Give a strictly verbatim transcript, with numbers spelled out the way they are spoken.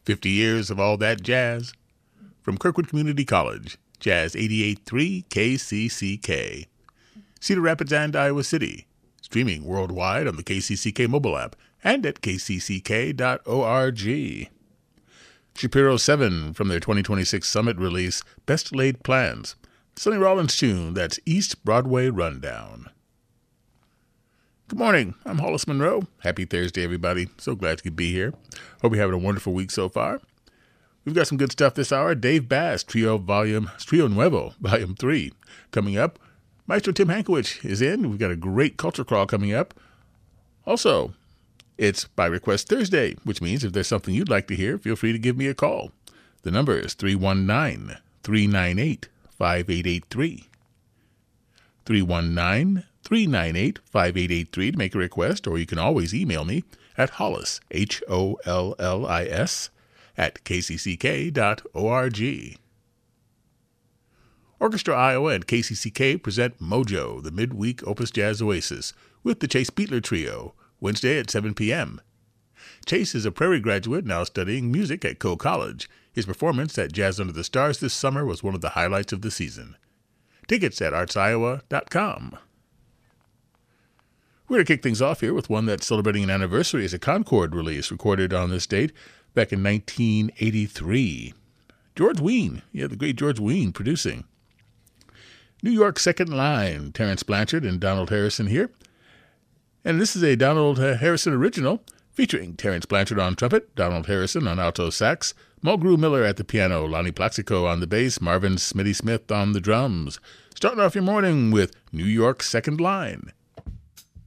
fifty years of all that jazz. From Kirkwood Community College, Jazz eighty-eight point three K C C K. Cedar Rapids and Iowa City. Streaming worldwide on the K C C K mobile app and at k c c k dot org. Shapiro seven from their twenty twenty-six Summit release, Best Laid Plans. Sonny Rollins tune, that's East Broadway Rundown. Good morning, I'm Hollis Monroe. Happy Thursday, everybody. So glad to be here. Hope you're having a wonderful week so far. We've got some good stuff this hour. Dave Bass, Trio Volume, Trio Nuevo, Volume three. Coming up, Maestro Tim Hankowich is in. We've got a great culture crawl coming up. Also, it's By Request Thursday, which means if there's something you'd like to hear, feel free to give me a call. The number is three one nine, three nine eight, five eight eight three. three one nine, three nine eight, five eight eight three to make a request, or you can always email me at Hollis, H O L L I S, at k c c k dot org. Orchestra Iowa and K C C K present Mojo, the midweek Opus Jazz Oasis, with the Chase Beatler Trio, Wednesday at seven p.m. Chase is a Prairie graduate now studying music at Coe College. His performance at Jazz Under the Stars this summer was one of the highlights of the season. Tickets at arts iowa dot com. We're going to kick things off here with one that's celebrating an anniversary as a Concord release recorded on this date back in nineteen eighty-three. George Wein, yeah, the great George Wein producing. New York Second Line, Terence Blanchard and Donald Harrison here. And this is a Donald Harrison original featuring Terence Blanchard on trumpet, Donald Harrison on alto sax, Mulgrew Miller at the piano, Lonnie Plaxico on the bass, Marvin Smitty Smith on the drums. Starting off your morning with New York Second Line.